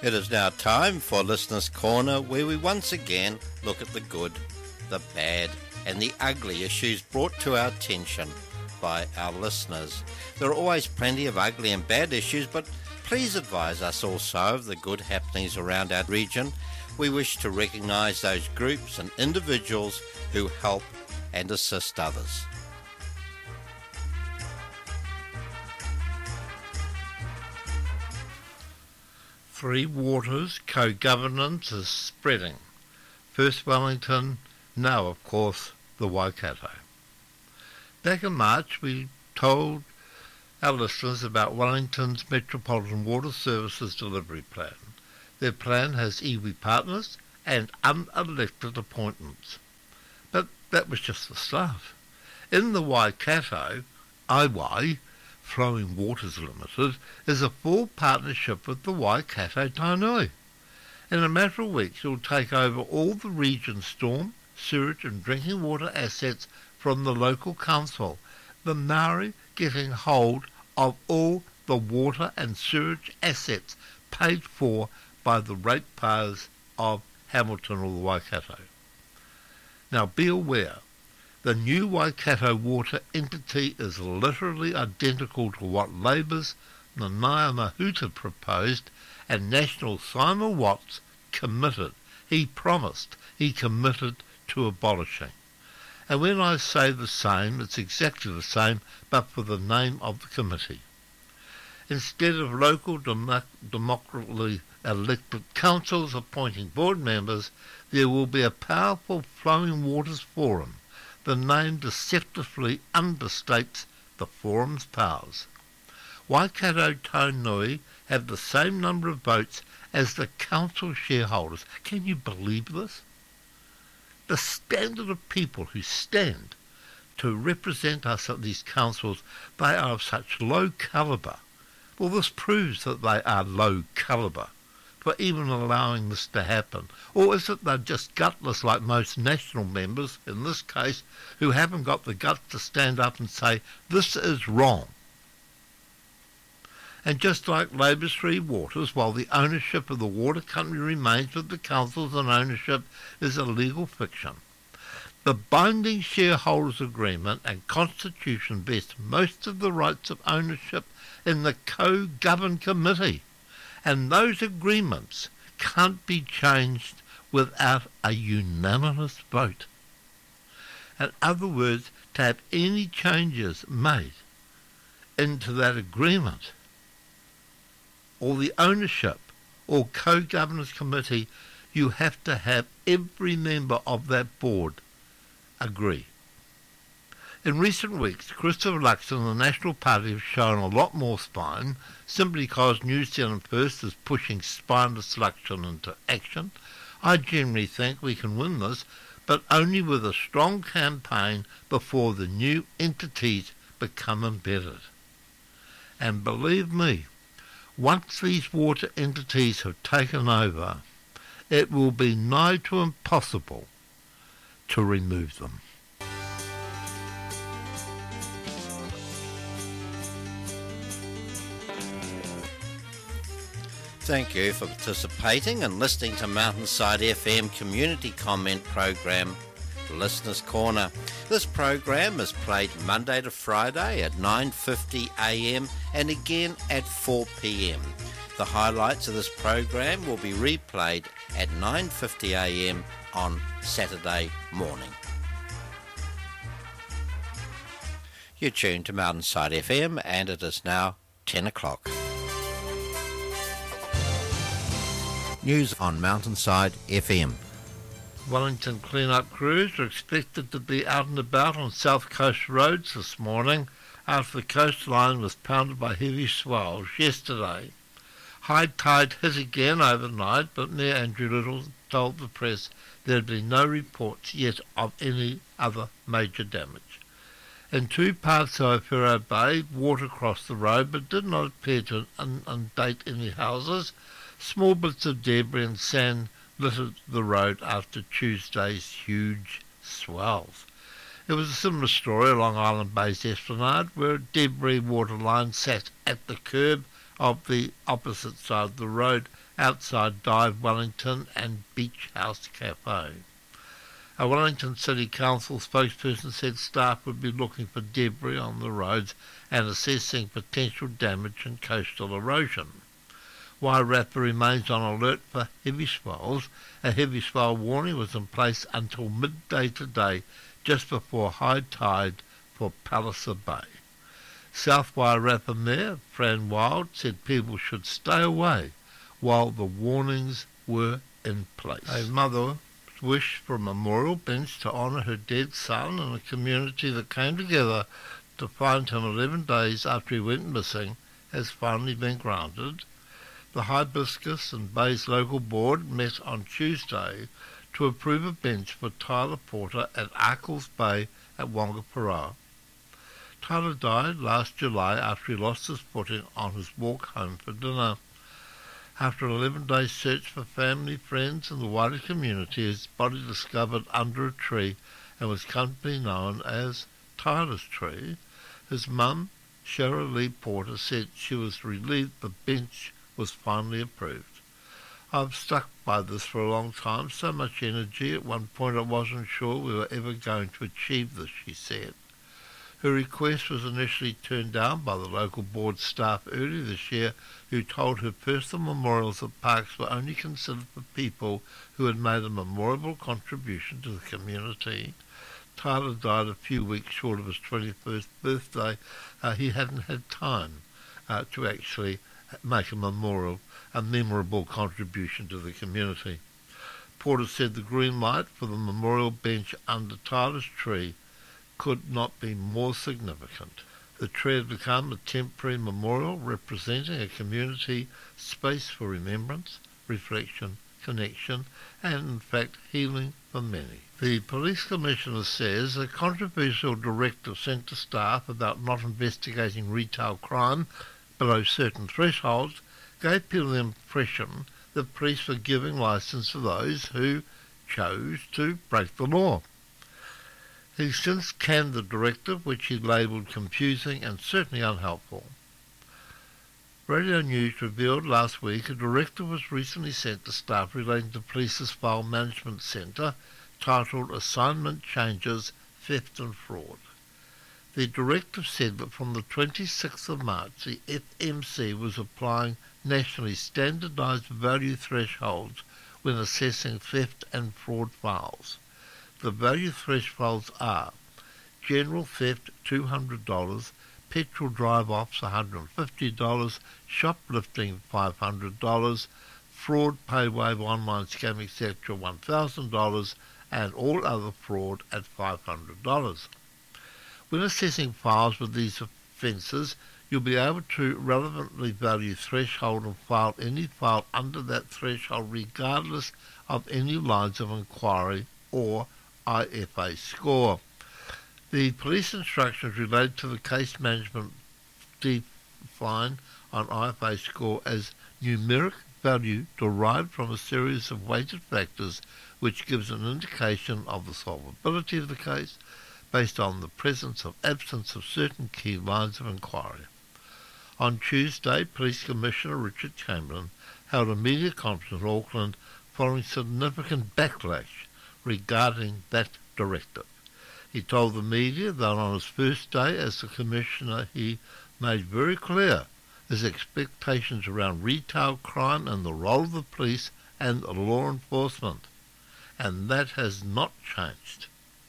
It is now time for Listener's Corner, where we once again look at the good, the bad and the ugly issues brought to our attention by our listeners. There are always plenty of ugly and bad issues, but please advise us also of the good happenings around our region. We wish to recognise those groups and individuals who help and assist others. Three Waters co-governance is spreading. First Wellington, now of course the Waikato. Back in March we told our listeners about Wellington's Metropolitan Water Services Delivery Plan. Their plan has iwi partners and unelected appointments. But that was just the start. In the Waikato, Iwai, Flowing Waters Limited, is a full partnership with the Waikato Tainui. In a matter of weeks, it will take over all the region's storm, sewage and drinking water assets from the local council, the Maori getting hold of all the water and sewage assets paid for by the ratepayers of Hamilton or the Waikato. Now be aware, the new Waikato water entity is literally identical to what Labour's Nanaia Mahuta proposed and National Simon Watts committed. He promised, he committed to abolishing. And when I say the same, it's exactly the same, but for the name of the committee. Instead of local democratically elected councils appointing board members, there will be a powerful Flowing Waters Forum. The name deceptively understates the forum's powers. Waikato Tainui have the same number of votes as the council shareholders. Can you believe this? The standard of people who stand to represent us at these councils, they are of such low calibre. Well, this proves that they are low calibre for even allowing this to happen. Or is it they're just gutless like most national members, in this case, who haven't got the guts to stand up and say, this is wrong? And just like Labour's Three Waters, while the ownership of the water company remains with the councils and ownership is a legal fiction, the binding shareholders agreement and constitution vest most of the rights of ownership in the co-governed committee. And those agreements can't be changed without a unanimous vote. In other words, to have any changes made into that agreement or the ownership or co-governance committee, you have to have every member of that board agree. In recent weeks, Christopher Luxon and the National Party have shown a lot more spine, simply because New Zealand First is pushing spineless Luxon into action. I generally think we can win this, but only with a strong campaign before the new entities become embedded. And believe me, once these water entities have taken over, it will be nigh to impossible to remove them. Thank you for participating and listening to Mountainside FM community comment program, Listener's Corner. This program is played Monday to Friday at 9:50 a.m. and again at 4 p.m. The highlights of this program will be replayed at 9:50 a.m. on Saturday morning. You're tuned to Mountainside FM and it is now 10 o'clock. News on Mountainside FM. Wellington clean-up crews are expected to be out and about on South Coast roads this morning after the coastline was pounded by heavy swells yesterday. High tide hit again overnight, but Mayor Andrew Little told the press there had been no reports yet of any other major damage. In two parts of Whero Bay, water crossed the road but did not appear to inundate any houses. Small bits of debris and sand littered the road after Tuesday's huge swells. It was a similar story along Island Bay's Esplanade, where a debris water line sat at the curb of the opposite side of the road outside Dive Wellington and Beach House Cafe. A Wellington City Council spokesperson said staff would be looking for debris on the roads and assessing potential damage and coastal erosion. Wairarapa remains on alert for heavy swells. A heavy swell warning was in place until midday today, just before high tide for Palliser Bay. South Wairarapa Mayor Fran Wild said people should stay away while the warnings were in place. A mother wished for a memorial bench to honour her dead son in a community that came together to find him 11 days after he went missing has finally been granted. The Hibiscus and Bays Local Board met on Tuesday to approve a bench for Tyler Porter at Arkles Bay at Wongaparoa. Tyler died last July after he lost his footing on his walk home for dinner. After an 11-day search for family, friends and the wider community, his body discovered under a tree and was commonly known as Tyler's Tree. His mum, Cheryl Lee Porter, said she was relieved the bench was finally approved. I've stuck by this for a long time, so much energy. At one point I wasn't sure we were ever going to achieve this, she said. Her request was initially turned down by the local board staff earlier this year, who told her personal memorials at parks were only considered for people who had made a memorable contribution to the community. Tyler died a few weeks short of his 21st birthday. He hadn't had time to actually make a memorable contribution to the community. Porter said the green light for the memorial bench under Tyler's tree could not be more significant. The tree had become a temporary memorial representing a community space for remembrance, reflection, connection, and in fact healing for many. The police commissioner says a controversial directive sent to staff about not investigating retail crime below certain thresholds gave people the impression that police were giving licence to those who chose to break the law. He since canned the directive, which he labelled confusing and certainly unhelpful. Radio News revealed last week a directive was recently sent to staff relating to Police's File Management Centre titled Assignment Changes, Theft and Fraud. The directive said that from the 26th of March, the FMC was applying nationally standardised value thresholds when assessing theft and fraud files. The value thresholds are general theft $200, petrol drive-offs $150, shoplifting $500, fraud, paywave, online scam, etc. $1,000, and all other fraud at $500. When assessing files with these offences, you'll be able to relevantly value threshold and file any file under that threshold regardless of any lines of inquiry or IFA score. The police instructions related to the case management define an IFA score as numeric value derived from a series of weighted factors which gives an indication of the solvability of the case based on the presence or absence of certain key lines of inquiry. On Tuesday, Police Commissioner Richard Chamberlain held a media conference in Auckland following significant backlash regarding that directive. He told the media that on his first day as the Commissioner he made very clear his expectations around retail crime and the role of the police and law enforcement, and that has not changed.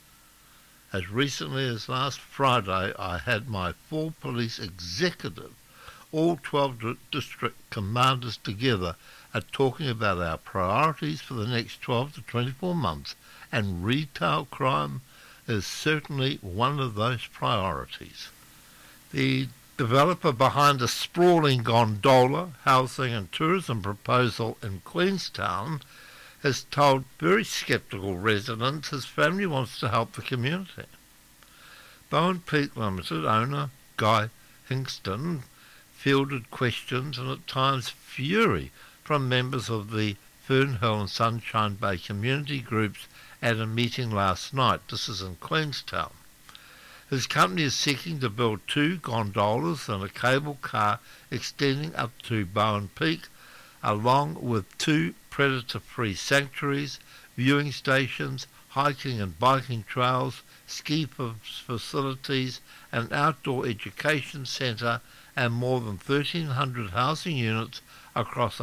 As recently as last Friday, I had my full police executive, all 12 district commanders together, are talking about our priorities for the next 12 to 24 months, and retail crime is certainly one of those priorities. The developer behind a sprawling gondola, housing and tourism proposal in Queenstown has told very sceptical residents his family wants to help the community. Bowen Peak Limited owner Guy Hingston fielded questions and at times fury from members of the Fernhill and Sunshine Bay community groups at a meeting last night. This is in Queenstown. His company is seeking to build 2 gondolas and a cable car extending up to Bowen Peak, along with 2 predator-free sanctuaries, viewing stations, hiking and biking trails, ski facilities, an outdoor education centre, and more than 1,300 housing units across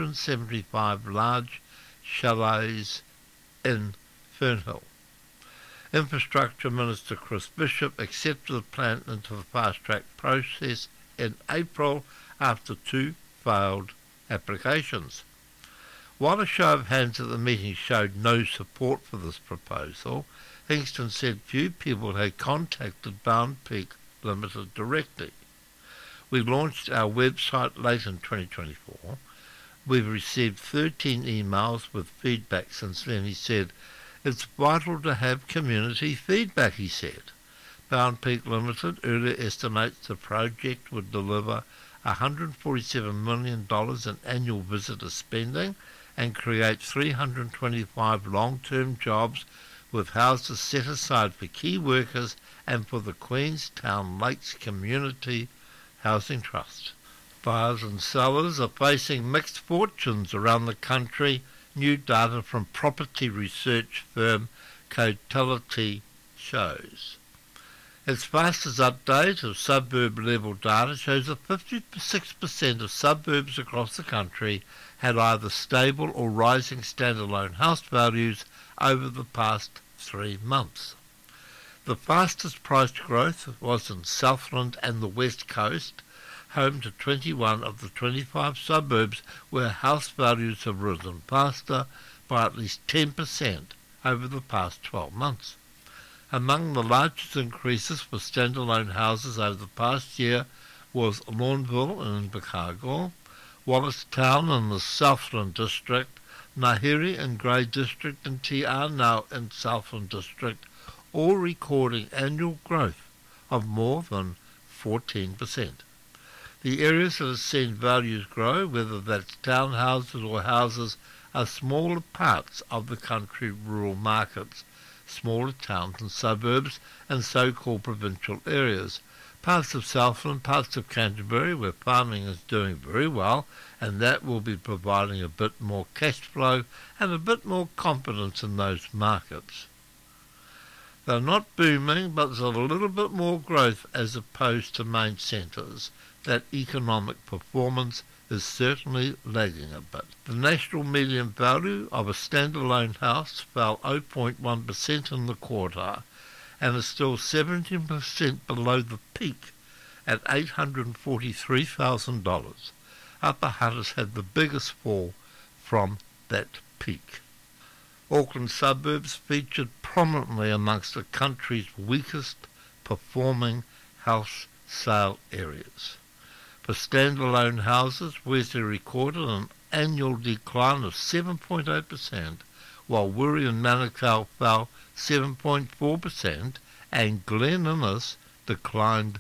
175 large chalets in Fernhill. Infrastructure Minister Chris Bishop accepted the plan into the fast-track process in April after 2 failed applications. While a show of hands at the meeting showed no support for this proposal, Hingston said few people had contacted Bowen Peak Limited directly. We launched our website late in 2024. We've received 13 emails with feedback since then, he said. It's vital to have community feedback, he said. Bowen Peak Limited earlier estimates the project would deliver $147 million in annual visitor spending and create 325 long-term jobs, with houses set aside for key workers and for the Queenstown Lakes Community Housing Trust. Buyers and sellers are facing mixed fortunes around the country, new data from property research firm Cotality shows. Its fastest update of suburb-level data shows that 56% of suburbs across the country had either stable or rising standalone house values over the past 3 months. The fastest price growth was in Southland and the West Coast, home to 21 of the 25 suburbs where house values have risen faster by at least 10% over the past 12 months. Among the largest increases for standalone houses over the past year was Lawnville in Invercargill, Wallace-Town in the Southland District, Nahiri and Grey District and Te Anau in Southland District, all recording annual growth of more than 14%. The areas that have seen values grow, whether that's townhouses or houses, are smaller parts of the country rural markets, smaller towns and suburbs, and so-called provincial areas. Parts of Southland, parts of Canterbury, where farming is doing very well, and that will be providing a bit more cash flow and a bit more confidence in those markets. They're not booming, but there's a little bit more growth as opposed to main centres. That economic performance is certainly lagging a bit. The national median value of a standalone house fell 0.1% in the quarter and is still 17% below the peak at $843,000. Upper Hutt has had the biggest fall from that peak. Auckland suburbs featured prominently amongst the country's weakest performing house sale areas. For standalone houses, Wesley recorded an annual decline of 7.8%, while Wiri and Manukau fell 7.4%, and Glen Innes declined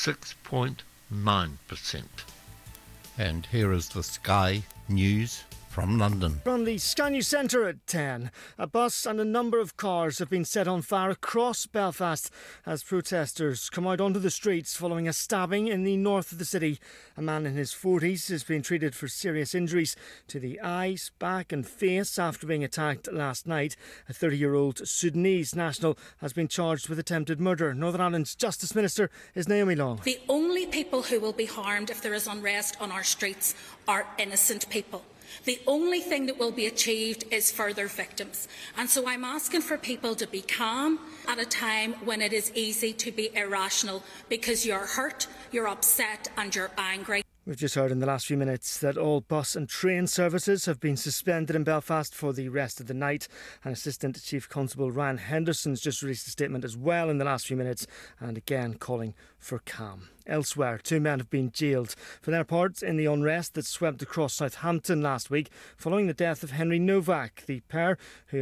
6.9%. And here is the Sky News from London. From the Sky News Centre at 10, a bus and a number of cars have been set on fire across Belfast as protesters come out onto the streets following a stabbing in the north of the city. A man in his 40s has been treated for serious injuries to the eyes, back and face after being attacked last night. A 30-year-old Sudanese national has been charged with attempted murder. Northern Ireland's Justice Minister is Naomi Long. The only people who will be harmed if there is unrest on our streets are innocent people. The only thing that will be achieved is further victims. And so I'm asking for people to be calm at a time when it is easy to be irrational, because you're hurt, you're upset and you're angry. We've just heard in the last few minutes that all bus and train services have been suspended in Belfast for the rest of the night. And Assistant Chief Constable Ryan Henderson's just released a statement as well in the last few minutes, and again calling for calm. Elsewhere, 2 men have been jailed for their part in the unrest that swept across Southampton last week following the death of Henry Novak. The pair, who